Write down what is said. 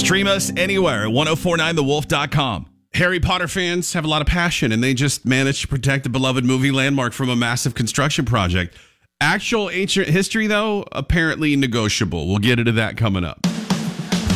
Stream us anywhere at 1049thewolf.com. Harry Potter fans have a lot of passion, and they just managed to protect the beloved movie landmark from a massive construction project. Actual ancient history, though, apparently negotiable. We'll get into that coming up.